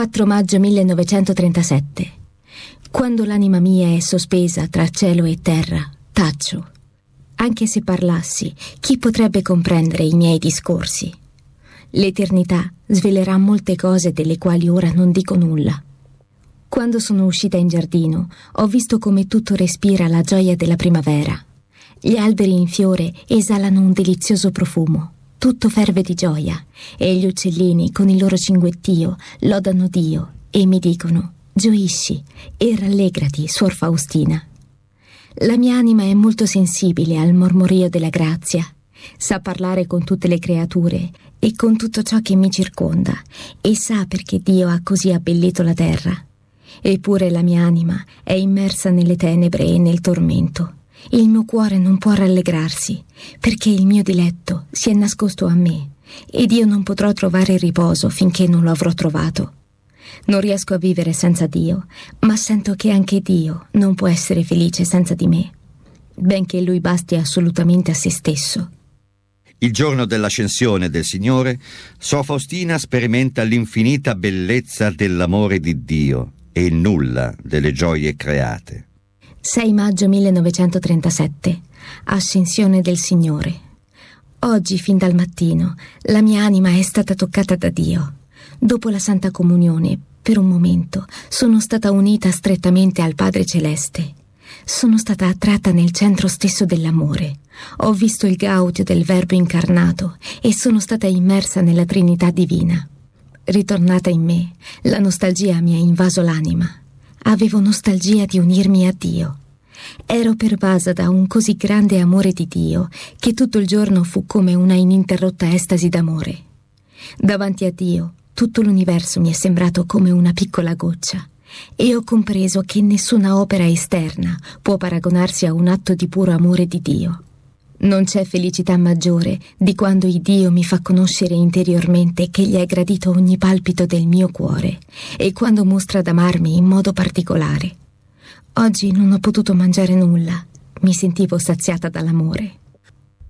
4 maggio 1937. Quando l'anima mia è sospesa tra cielo e terra, taccio. Anche se parlassi, chi potrebbe comprendere i miei discorsi? L'eternità svelerà molte cose delle quali ora non dico nulla. Quando sono uscita in giardino, ho visto come tutto respira la gioia della primavera. Gli alberi in fiore esalano un delizioso profumo. Tutto ferve di gioia e gli uccellini con il loro cinguettio lodano Dio e mi dicono: gioisci e rallegrati, Suor Faustina. La mia anima è molto sensibile al mormorio della grazia. Sa parlare con tutte le creature e con tutto ciò che mi circonda e sa perché Dio ha così abbellito la terra. Eppure la mia anima è immersa nelle tenebre e nel tormento. Il mio cuore non può rallegrarsi perché il mio diletto si è nascosto a me ed io non potrò trovare riposo finché non lo avrò trovato. Non riesco a vivere senza Dio, ma sento che anche Dio non può essere felice senza di me, benché Lui basti assolutamente a se stesso. Il giorno dell'ascensione del Signore, Sor Faustina sperimenta l'infinita bellezza dell'amore di Dio e il nulla delle gioie create. 6 maggio 1937. Ascensione del Signore. Oggi, fin dal mattino, la mia anima è stata toccata da Dio. Dopo la Santa Comunione, per un momento, sono stata unita strettamente al Padre Celeste. Sono stata attratta nel centro stesso dell'amore. Ho visto il gaudio del Verbo incarnato e sono stata immersa nella Trinità divina. Ritornata in me, la nostalgia mi ha invaso l'anima. Avevo nostalgia di unirmi a Dio. Ero pervasa da un così grande amore di Dio che tutto il giorno fu come una ininterrotta estasi d'amore. Davanti a Dio, tutto l'universo mi è sembrato come una piccola goccia e ho compreso che nessuna opera esterna può paragonarsi a un atto di puro amore di Dio. Non c'è felicità maggiore di quando il Dio mi fa conoscere interiormente che gli è gradito ogni palpito del mio cuore e quando mostra d'amarmi in modo particolare. Oggi non ho potuto mangiare nulla, mi sentivo saziata dall'amore.